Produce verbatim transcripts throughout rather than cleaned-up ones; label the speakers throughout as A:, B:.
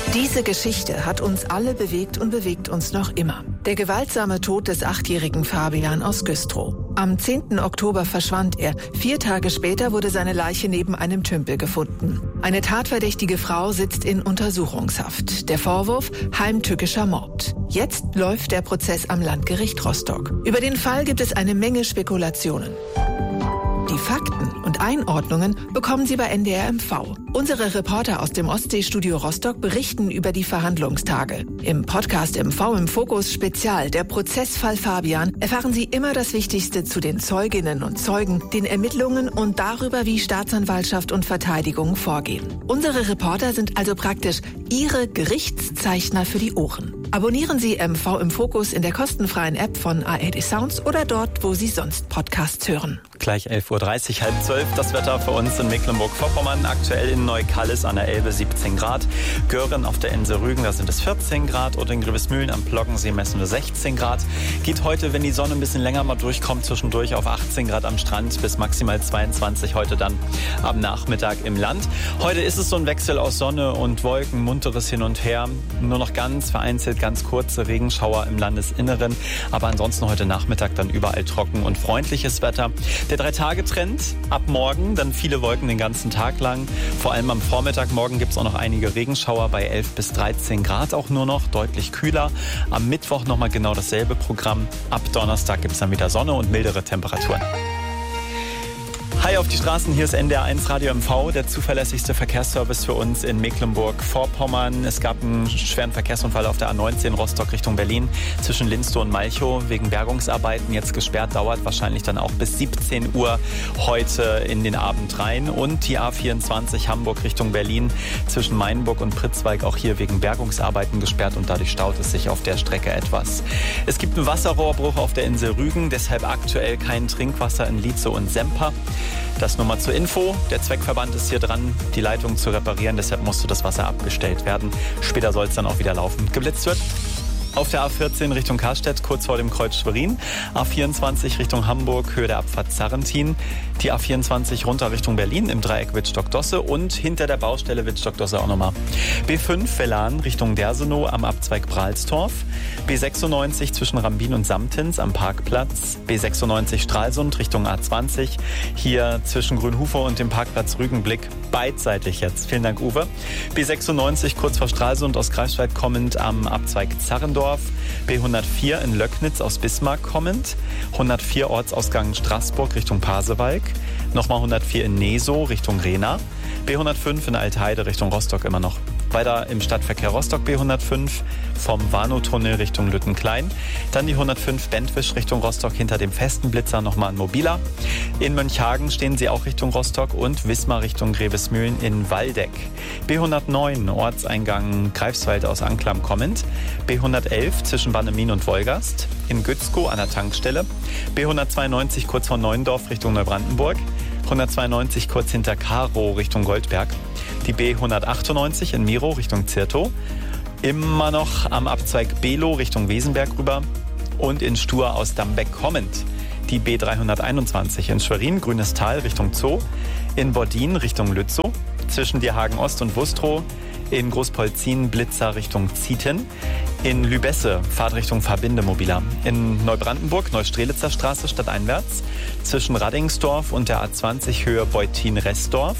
A: Diese Geschichte hat uns alle bewegt und bewegt uns noch immer. Der gewaltsame Tod des achtjährigen Fabian aus Güstrow. Am zehnten Oktober verschwand er. Vier Tage später wurde seine Leiche neben einem Tümpel gefunden. Eine tatverdächtige Frau sitzt in Untersuchungshaft. Der Vorwurf: heimtückischer Mord. Jetzt läuft der Prozess am Landgericht Rostock. Über den Fall gibt es eine Menge Spekulationen. Die Fakten und Einordnungen bekommen Sie bei N D R M V. Unsere Reporter aus dem Ostseestudio Rostock berichten über die Verhandlungstage. Im Podcast M V im Fokus Spezial, der Prozessfall Fabian, erfahren Sie immer das Wichtigste zu den Zeuginnen und Zeugen, den Ermittlungen und darüber, wie Staatsanwaltschaft und Verteidigung vorgehen. Unsere Reporter sind also praktisch Ihre Gerichtszeichner für die Ohren. Abonnieren Sie M V im Fokus in der kostenfreien App von A R D Sounds oder dort, wo Sie sonst Podcasts hören.
B: Gleich elf Uhr dreißig, halb zwölf, das Wetter für uns in Mecklenburg-Vorpommern. Aktuell in Neukallis an der Elbe siebzehn Grad. Göhren auf der Insel Rügen, da sind es vierzehn Grad. Und in Grevesmühlen am Plockensee messen wir sechzehn Grad. Geht heute, wenn die Sonne ein bisschen länger mal durchkommt, zwischendurch auf achtzehn Grad am Strand bis maximal zweiundzwanzig heute dann am Nachmittag im Land. Heute ist es so ein Wechsel aus Sonne und Wolken, munteres Hin und Her. Nur noch ganz vereinzelt ganz kurze Regenschauer im Landesinneren. Aber ansonsten heute Nachmittag dann überall trocken und freundliches Wetter. Der Drei-Tage-Trend ab morgen, dann viele Wolken den ganzen Tag lang. Vor allem am Vormittag morgen gibt es auch noch einige Regenschauer bei elf bis dreizehn Grad auch nur noch, deutlich kühler. Am Mittwoch nochmal genau dasselbe Programm. Ab Donnerstag gibt es dann wieder Sonne und mildere Temperaturen. Hi auf die Straßen, hier ist N D R eins Radio M V, der zuverlässigste Verkehrsservice für uns in Mecklenburg-Vorpommern. Es gab einen schweren Verkehrsunfall auf der A neunzehn Rostock Richtung Berlin zwischen Linstow und Malchow wegen Bergungsarbeiten. Jetzt gesperrt, dauert wahrscheinlich dann auch bis siebzehn Uhr heute in den Abend rein. Und die A vierundzwanzig Hamburg Richtung Berlin zwischen Mainburg und Pritzwalk auch hier wegen Bergungsarbeiten gesperrt und dadurch staut es sich auf der Strecke etwas. Es gibt einen Wasserrohrbruch auf der Insel Rügen, deshalb aktuell kein Trinkwasser in Lietzow und Semper. Das nur mal zur Info. Der Zweckverband ist hier dran, die Leitung zu reparieren. Deshalb musste das Wasser abgestellt werden. Später soll es dann auch wieder laufen. Geblitzt wird auf der A vierzehn Richtung Karstedt, kurz vor dem Kreuz Schwerin. A vierundzwanzig Richtung Hamburg, Höhe der Abfahrt Sarrentin. Die A vierundzwanzig runter Richtung Berlin im Dreieck Wittstock-Dosse und hinter der Baustelle Wittstock-Dosse auch nochmal. B fünf Velan Richtung Dersenow am Abzweig Bralstorf. B sechsundneunzig zwischen Rambin und Samtins am Parkplatz. B sechsundneunzig Stralsund Richtung A zwanzig. Hier zwischen Grünhufer und dem Parkplatz Rügenblick. Beidseitig jetzt. Vielen Dank, Uwe. B sechsundneunzig kurz vor Stralsund aus Greifswald kommend am Abzweig Zarrendorf. B hundertvier in Löcknitz aus Bismarck kommend. hundertvier Ortsausgang Straßburg Richtung Pasewalk. Nochmal hundertvier in Nesow Richtung Rehna. B hundertfünf in Altheide Richtung Rostock immer noch. Weiter im Stadtverkehr Rostock B hundertfünf vom Warnow-Tunnel Richtung Lüttenklein. Dann die hundertfünf Bentwisch Richtung Rostock hinter dem festen Blitzer nochmal ein Mobiler. In Mönchhagen stehen sie auch Richtung Rostock und Wismar Richtung Grevesmühlen in Waldeck. B hundertneun Ortseingang Greifswald aus Anklam kommend. B hundertelf zwischen Bannemin und Wolgast. In Gützkow an der Tankstelle. B hundertzweiundneunzig kurz vor Neuendorf Richtung Neubrandenburg. hundertzweiundneunzig kurz hinter Karow Richtung Goldberg. Die B hundertachtundneunzig in Mirow Richtung Zirtow. Immer noch am Abzweig Below Richtung Wesenberg rüber. Und in Stur aus Dambeck kommend. Die B dreihunderteinundzwanzig in Schwerin, Grünes Tal Richtung Zoo. In Bordin Richtung Lützow. Zwischen Dierhagen Ost und Wustrow. In Großpolzin Blitzer Richtung Zieten. In Lübesse Fahrtrichtung Verbindemobiler. In Neubrandenburg Neustrelitzer Straße stadteinwärts. Zwischen Raddingsdorf und der A zwanzig Höhe Beutin-Restdorf.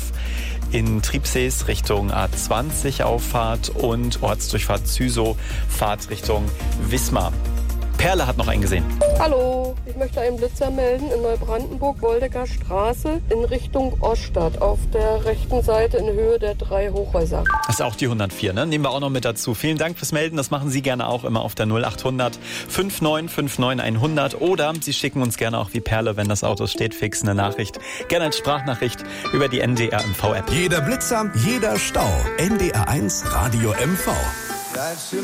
B: In Triebsees Richtung A zwanzig Auffahrt und Ortsdurchfahrt Züsow Fahrt Richtung Wismar. Perle hat noch einen gesehen.
C: Hallo, ich möchte einen Blitzer melden in Neubrandenburg, Woldecker Straße in Richtung Oststadt auf der rechten Seite in Höhe der drei Hochhäuser.
B: Das ist auch die hundertvier, ne? Nehmen wir auch noch mit dazu. Vielen Dank fürs Melden. Das machen Sie gerne auch immer auf der null achthundert fünfundneunzig fünfundneunzig hundert oder Sie schicken uns gerne auch wie Perle, wenn das Auto steht, fix eine Nachricht. Gerne als Sprachnachricht über die N D R M V App.
D: Jeder Blitzer, jeder Stau. N D R eins Radio M V.